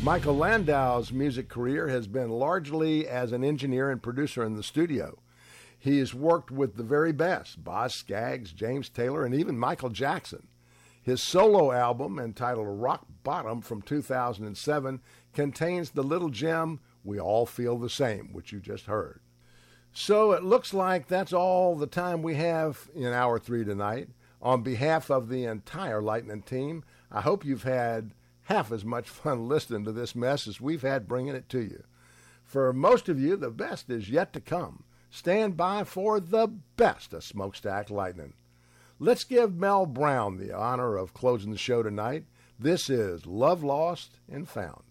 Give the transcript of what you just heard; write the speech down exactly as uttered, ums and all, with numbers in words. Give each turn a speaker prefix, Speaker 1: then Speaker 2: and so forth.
Speaker 1: Michael Landau's music career has been largely as an engineer and producer in the studio. He has worked with the very best, Boz Scaggs, James Taylor, and even Michael Jackson. His solo album, entitled Rock Bottom from two thousand seven, contains the little gem, We All Feel the Same, which you just heard. So it looks like that's all the time we have in Hour three tonight. On behalf of the entire Lightning team, I hope you've had half as much fun listening to this mess as we've had bringing it to you. For most of you, the best is yet to come. Stand by for the best of Smokestack Lightning. Let's give Mel Brown the honor of closing the show tonight. This is Love Lost and Found.